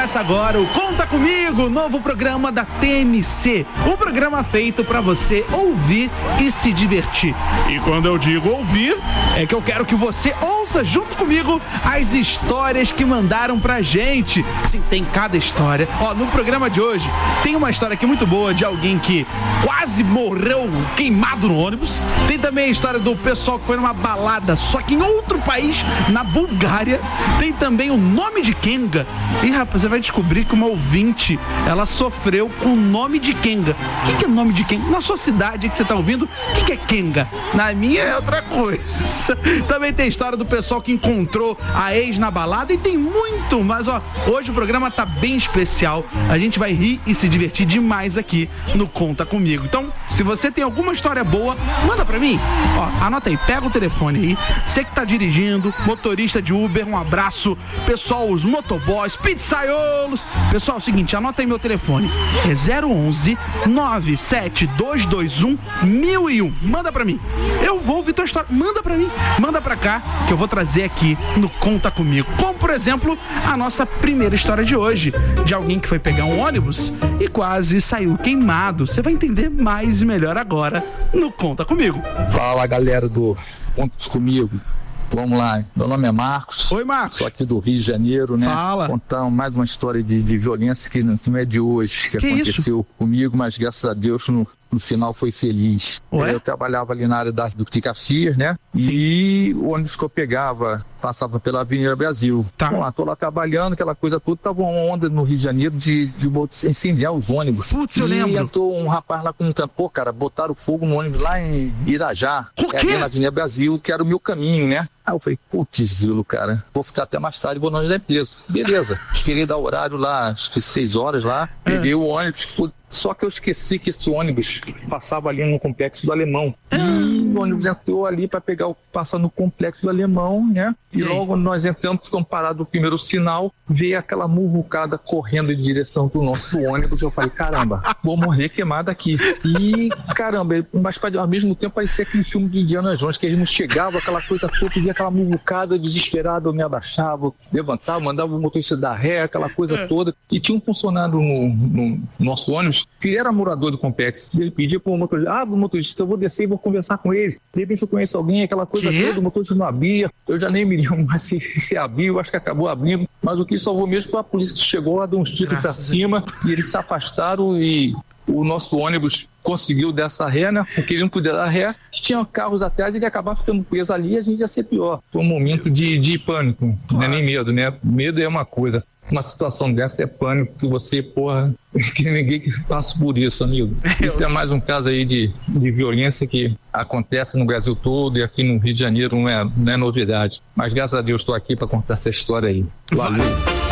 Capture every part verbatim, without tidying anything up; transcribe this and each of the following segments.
Começa agora o Conta Comigo, novo programa da T M C. Um programa feito pra você ouvir e se divertir. E quando eu digo ouvir, é que eu quero que você ouça junto comigo as histórias que mandaram pra gente. Sim, tem cada história. Ó, no programa de hoje tem uma história aqui muito boa de alguém que quase morreu queimado no ônibus. Tem também a história do pessoal que foi numa balada, só que em outro país, na Bulgária. Tem também o nome de Kenga. E rapaz, você vai descobrir que uma ouvinte, ela sofreu com o nome de Kenga. O que, que é nome de Kenga? Na sua cidade que você tá ouvindo, o que, que é Kenga? Na minha é outra coisa. Também tem a história do pessoal que encontrou a ex na balada e tem muito, mas ó, hoje o programa tá bem especial. A gente vai rir e se divertir demais aqui no Conta Comigo. Então, se você tem alguma história boa, manda pra mim. Ó, anota aí, pega o telefone aí. Você que tá dirigindo, motorista de Uber, um abraço. Pessoal, os motoboys, pizzaiolos. Pessoal, é o seguinte, anota aí meu telefone. É zero onze, nove sete dois dois um, mil e um. Manda pra mim. Eu vou ouvir tua história. Manda pra mim. Manda pra cá que eu vou trazer aqui no Conta Comigo. Como, por exemplo, a nossa primeira história de hoje. De alguém que foi pegar um ônibus e quase saiu queimado. Você vai entender mais e melhor agora no Conta Comigo. Fala, galera do Conta Comigo. Vamos lá, meu nome é Marcos. Oi, Marcos. Sou aqui do Rio de Janeiro, né? Fala. Contar mais uma história de, de violência que não, que não é de hoje, que, que aconteceu isso? comigo, mas graças a Deus no, no final foi feliz. Ué? Eu trabalhava ali na área da, do Ticafias, né? Sim. E o ônibus que eu pegava passava pela Avenida Brasil. Tá. Bom, lá, tô lá trabalhando, aquela coisa toda, tava uma onda no Rio de Janeiro de, de, de incendiar os ônibus. Putz, eu e lembro. entrou um rapaz lá com um tampô, cara, botaram fogo no ônibus lá em Irajá. Por é, quê? ali na Avenida Brasil, que era o meu caminho, né? Aí eu falei, putz, Vilo, cara, vou ficar até mais tarde, vou não ir preso. Beleza, esperei dar horário lá, acho que seis horas lá, peguei é. o ônibus, só que eu esqueci que esse ônibus passava ali no Complexo do Alemão. E o ônibus entrou ali para pegar o passar no Complexo do Alemão, né? E, e logo nós entramos, ficamos parados no primeiro sinal, veio aquela muvucada correndo em direção do nosso ônibus. Eu falei, caramba, vou morrer queimado aqui. E, caramba, mas ao mesmo tempo parecia aquele filme de Indiana Jones, que eles não chegavam, aquela coisa toda, via aquela muvucada, desesperado, eu me abaixava, levantava, mandava o motorista dar ré, aquela coisa toda. E tinha um funcionário no, no nosso ônibus, que era morador do Complexo. Ele pedia para o motorista, ah, motorista, eu vou descer e vou conversar com ele. De repente eu conheço alguém, aquela coisa que? toda, o motorista não abria. Eu já nem me lembro mais se, se abriu, acho que acabou abrindo. Mas o que salvou mesmo foi a polícia que chegou lá, deu uns tiros para cima e eles se afastaram e o nosso ônibus conseguiu dessa ré, né? Porque ele não podia dar ré. Tinha carros atrás e ele ia acabar ficando preso ali e a gente ia ser pior. Foi um momento de, de pânico, não é nem medo, né? Medo é uma coisa. Uma situação dessa é pânico, que você, porra, que ninguém passa por isso, amigo. Isso é mais um caso aí de, de violência que acontece no Brasil todo e aqui no Rio de Janeiro não é, não é novidade. Mas graças a Deus estou aqui para contar essa história aí. Valeu.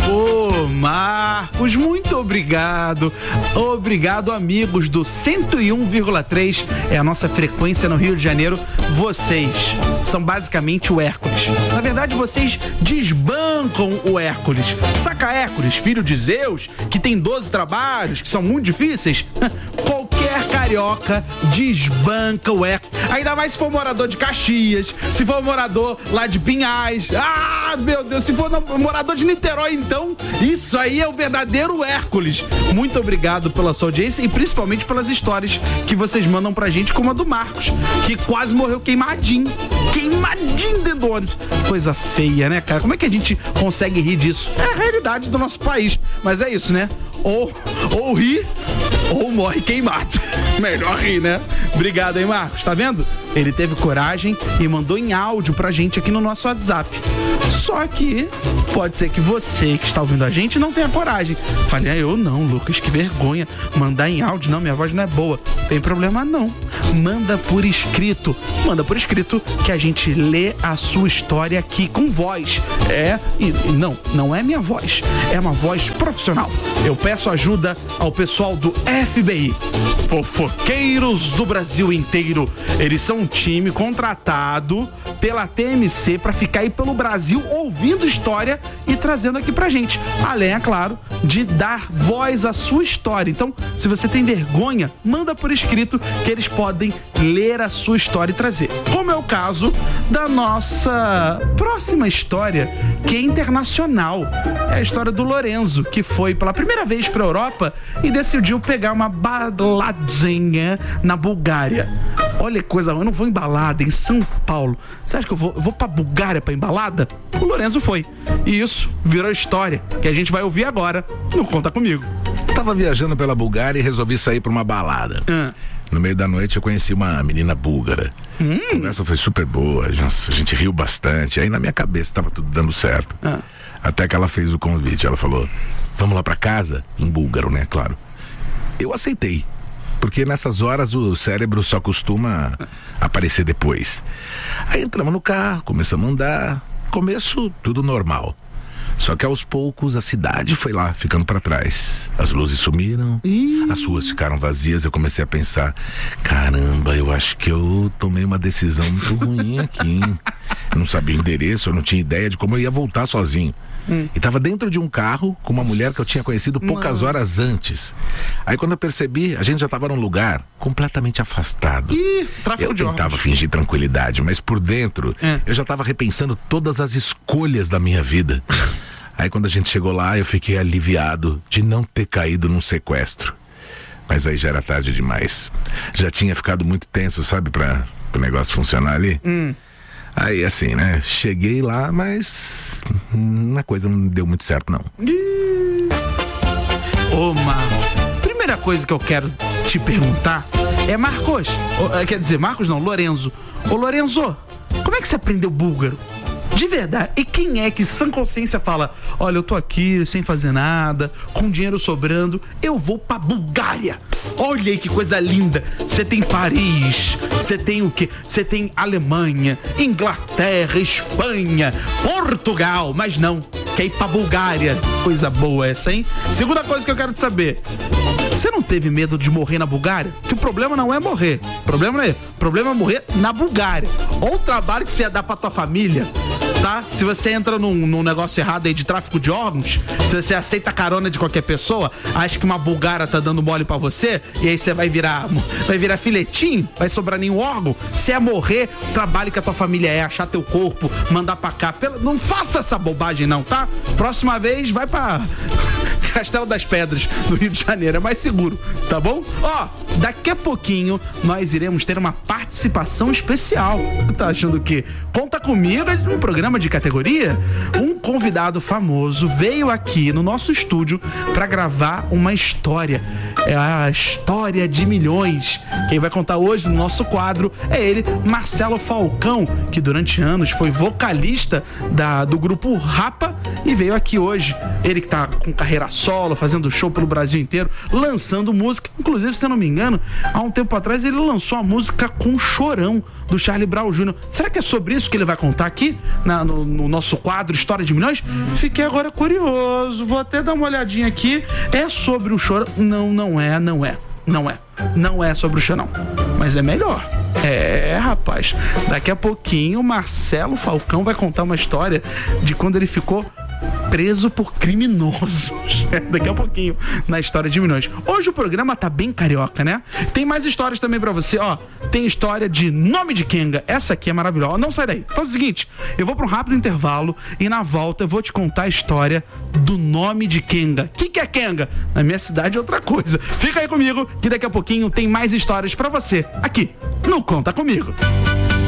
Ô, Marcos, muito obrigado. Obrigado, amigos do cento e um vírgula três, é a nossa frequência no Rio de Janeiro. Vocês são basicamente o Hércules. Na verdade, vocês desbancam o Hércules. Saca Hércules, filho de Zeus, que tem doze trabalhos, que são muito difíceis? Qualquer carioca desbanca o Hércules. Ainda mais se for morador de Caxias, se for morador lá de Pinhais. Ah, meu Deus, se for morador de Niterói, então, isso aí é o verdadeiro Hércules. Muito obrigado pela sua audiência e principalmente pelas histórias que vocês mandam pra gente, como a do Marcos, que quase morreu queimadinho. Queimadinho dentro do ônibus. Coisa feia, né, cara? Como é que a gente consegue rir disso? É a realidade do nosso país. Mas é isso, né? Ou, ou ri, ou morre queimado. Melhor rir, né? Obrigado, hein, Marcos? Tá vendo? Ele teve coragem e mandou em áudio pra gente aqui no nosso WhatsApp. Só que pode ser que você que está ouvindo a gente não tenha coragem. Falei, ah, eu não, Lucas, que vergonha. Mandar em áudio, não, minha voz não é boa. Tem problema não. Manda por escrito. Manda por escrito que a gente lê a sua história aqui com voz. É, e, e não, não é minha voz. É uma voz profissional. Eu peço ajuda ao pessoal do F B I. Fofoqueiros do Brasil inteiro. Eles são um time contratado pela T M C para ficar aí pelo Brasil ouvindo história e trazendo aqui pra gente. Além, é claro, de dar voz à sua história. Então, se você tem vergonha, manda por escrito que eles podem ler a sua história e trazer. Como é o caso da nossa próxima história, que é internacional. É a história do Lorenzo, que foi pela primeira vez pra Europa e decidiu pegar uma baladinha na Bulgária. Olha que coisa, eu não vou em balada em São Paulo. Você acha que eu vou, eu vou pra Bulgária pra embalada? O Lorenzo foi. E isso virou história, que a gente vai ouvir agora no Conta Comigo. Eu tava viajando pela Bulgária e resolvi sair pra uma balada. Ah. No meio da noite eu conheci uma menina búlgara. Hum. A conversa foi super boa, a gente, a gente riu bastante. Aí na minha cabeça tava tudo dando certo. Ah. Até que ela fez o convite. Ela falou, vamos lá pra casa? Em búlgaro, né? Claro. Eu aceitei. Porque nessas horas o cérebro só costuma aparecer depois. Aí entramos no carro, começamos a andar. Começo, tudo normal. Só que aos poucos a cidade foi lá, ficando pra trás. As luzes sumiram, Ih. as ruas ficaram vazias. Eu comecei a pensar, caramba, eu acho que eu tomei uma decisão muito ruim aqui, hein? Eu não sabia o endereço, eu não tinha ideia de como eu ia voltar sozinho. Hum. E tava dentro de um carro com uma mulher que eu tinha conhecido poucas Mano. horas antes. Aí quando eu percebi, a gente já tava num lugar completamente afastado. Ih, eu tentava fingir tranquilidade, mas por dentro é. eu já tava repensando todas as escolhas da minha vida. Aí quando a gente chegou lá, eu fiquei aliviado de não ter caído num sequestro. Mas aí já era tarde demais. Já tinha ficado muito tenso, sabe, pra o negócio funcionar ali. Hum. Aí assim, né, cheguei lá, mas a coisa não deu muito certo, não. Ô, Marcos, primeira coisa que eu quero te perguntar é, Marcos, ou, quer dizer, Marcos não, Lorenzo. Ô, Lorenzo, como é que você aprendeu búlgaro? De verdade, e quem é que sã consciência fala, olha, eu tô aqui sem fazer nada, com dinheiro sobrando, eu vou pra Bulgária. Olha aí que coisa linda. Você tem Paris, você tem o quê? Você tem Alemanha, Inglaterra, Espanha, Portugal, mas não, quer ir pra Bulgária. Coisa boa essa, hein? Segunda coisa que eu quero te saber, você não teve medo de morrer na Bulgária? Que o problema não é morrer, o problema não é, o problema é morrer na Bulgária. Ou o trabalho que você ia dar pra tua família, tá? Se você entra num, num negócio errado aí de tráfico de órgãos, se você aceita carona de qualquer pessoa, acha que uma bulgara tá dando mole pra você, e aí você vai virar, vai virar filetinho, vai sobrar nenhum órgão, você é morrer, o trabalho que a tua família é achar teu corpo, mandar pra cá, não faça essa bobagem não, tá? Próxima vez vai pra Castelo das Pedras, no Rio de Janeiro, é mais seguro, tá bom? Ó, daqui a pouquinho nós iremos ter uma participação especial. Tá achando que Conta Comigo é um programa de categoria? Um convidado famoso veio aqui no nosso estúdio pra gravar uma história. É a história de milhões. Quem vai contar hoje no nosso quadro é ele, Marcelo Falcão, que durante anos foi vocalista da, do grupo Rapa e veio aqui hoje. Ele que tá com carreira solo, fazendo show pelo Brasil inteiro, lançando música. Inclusive, se eu não me engano, há um tempo atrás ele lançou a música com Chorão, do Charlie Brown Júnior Será que é sobre isso que ele vai contar aqui na, no, no nosso quadro História de Milhões? Fiquei agora curioso, vou até dar uma olhadinha aqui. É sobre o Chorão? Não, não é, não é, não é. Não é sobre o Chorão, mas é melhor. É, rapaz, daqui a pouquinho o Marcelo Falcão vai contar uma história de quando ele ficou preso por criminosos. Daqui a pouquinho, na História de Milhões. Hoje o programa tá bem carioca, né? Tem mais histórias também pra você, ó. Tem história de Nome de Kenga. Essa aqui é maravilhosa. Não sai daí. Faz o seguinte, eu vou pra um rápido intervalo e na volta eu vou te contar a história do Nome de Kenga. O que que é Kenga? Na minha cidade é outra coisa. Fica aí comigo que daqui a pouquinho tem mais histórias pra você, aqui no Conta Comigo.